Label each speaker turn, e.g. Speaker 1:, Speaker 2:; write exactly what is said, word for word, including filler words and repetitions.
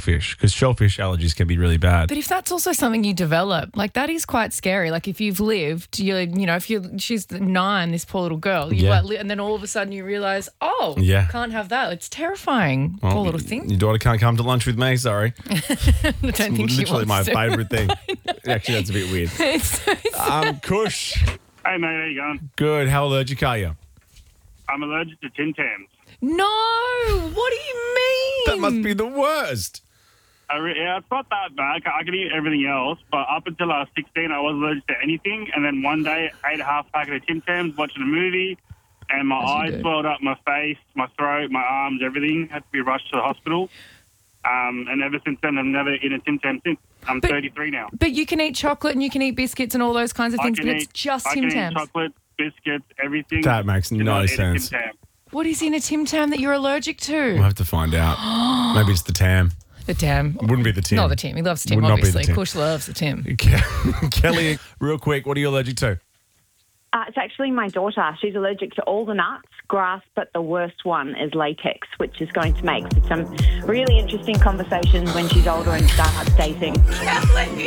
Speaker 1: shellfish because shellfish allergies can be really bad.
Speaker 2: But if that's also something you develop, like that is quite scary. Like if you've lived, you you know, if you she's nine, this poor little girl, you
Speaker 1: Yeah.
Speaker 2: like, and then all of a sudden you realise, oh,
Speaker 1: Yeah.
Speaker 2: can't have that. It's terrifying.
Speaker 1: Well,
Speaker 2: poor little thing.
Speaker 1: Your daughter can't come to lunch with me, sorry.
Speaker 2: I don't think she
Speaker 1: Literally
Speaker 2: wants
Speaker 1: my
Speaker 2: to.
Speaker 1: favourite thing. Actually, that's a bit weird.
Speaker 2: It's so sad.
Speaker 1: Um, Kush,
Speaker 3: Hey, mate, how you going?
Speaker 1: good. How allergic are you?
Speaker 3: I'm allergic to Tim Tams.
Speaker 2: No, what do you mean?
Speaker 1: That must be the worst.
Speaker 3: I re- yeah, it's not that bad. I can eat everything else, but up until I was sixteen, I was allergic to anything. And then one day, I ate a half packet of Tim Tams watching a movie, and my
Speaker 2: As you
Speaker 3: eyes
Speaker 2: do.
Speaker 3: swelled up, my face, my throat, my arms, everything. Had to be rushed to the hospital. Um, and ever since then, I've never eaten a Tim Tam since. I'm
Speaker 2: But-
Speaker 3: thirty-three now.
Speaker 2: But you can eat chocolate and you can eat biscuits and all those kinds of
Speaker 3: I
Speaker 2: things,
Speaker 3: can
Speaker 2: but it's
Speaker 3: eat-
Speaker 2: just
Speaker 3: I
Speaker 2: Tim
Speaker 3: can eat
Speaker 2: Tams.
Speaker 3: chocolate, biscuits, everything.
Speaker 1: That makes
Speaker 3: Do
Speaker 1: no
Speaker 3: not eat a Tim
Speaker 1: sense.
Speaker 3: Tam.
Speaker 2: What is in a Tim Tam that you're allergic to?
Speaker 1: We'll have to find out. Maybe it's the Tam.
Speaker 2: The Tam.
Speaker 1: Wouldn't be the Tim.
Speaker 2: Not the Tim. He loves Tim,
Speaker 1: Would not be the
Speaker 2: obviously.
Speaker 1: Tim.
Speaker 2: Kush loves the Tim.
Speaker 1: Ke- Kelly, real quick, what are you allergic to?
Speaker 4: Uh, it's actually my daughter. She's allergic to all the nuts, grass, but the worst one is latex, which is going to make for some really interesting conversations when she's older and starts dating.